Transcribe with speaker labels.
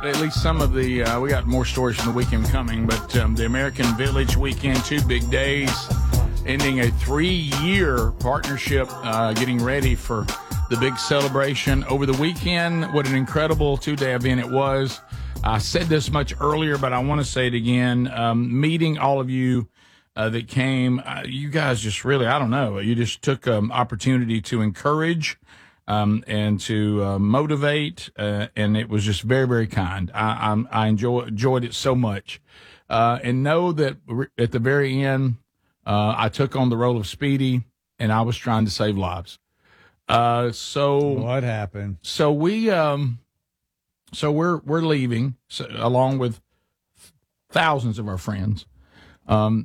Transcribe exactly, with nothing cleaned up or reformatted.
Speaker 1: at least some of the, uh, we got more stories from the weekend coming, but um, the American Village weekend, two big days, ending a three-year partnership, uh, getting ready for the big celebration over the weekend. What an incredible two-day event it was. I said this much earlier, but I want to say it again. Um, meeting all of you uh, that came, uh, you guys just really, I don't know, you just took an um, opportunity to encourage um, and to uh, motivate, uh, and it was just very, very kind. I, I, I enjoy, enjoyed it so much. Uh, and know that at the very end, uh, I took on the role of Speedy, and I was trying to save lives. Uh, so
Speaker 2: what happened?
Speaker 1: So we, um, so we're we're leaving so, along with thousands of our friends. Um,